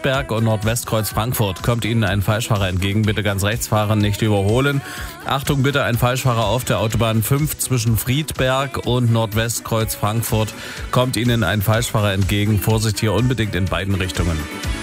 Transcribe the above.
Friedberg und Nordwestkreuz Frankfurt. Kommt Ihnen ein Falschfahrer entgegen, bitte ganz rechts fahren, nicht überholen. Achtung bitte, ein Falschfahrer auf der Autobahn 5 zwischen Friedberg und Nordwestkreuz Frankfurt. Kommt Ihnen ein Falschfahrer entgegen, Vorsicht hier unbedingt in beiden Richtungen.